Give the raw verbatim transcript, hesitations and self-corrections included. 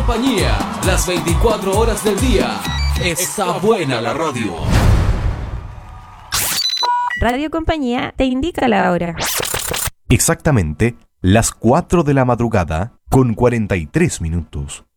Compañía, las veinticuatro horas del día. Está buena la radio. Radio Compañía te indica la hora. Exactamente las cuatro de la madrugada con cuarenta y tres minutos.